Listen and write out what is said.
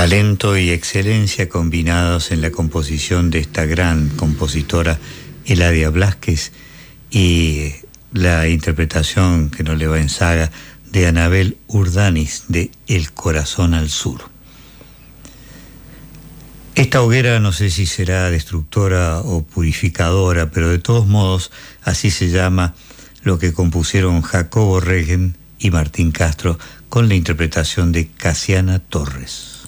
Talento y excelencia combinados en la composición de esta gran compositora Eladia Blázquez y la interpretación que no le va en saga de Anabel Urdanis de El corazón al sur. Esta hoguera no sé si será destructora o purificadora, pero de todos modos así se llama lo que compusieron Jacobo Regen y Martín Castro con la interpretación de Casiana Torres.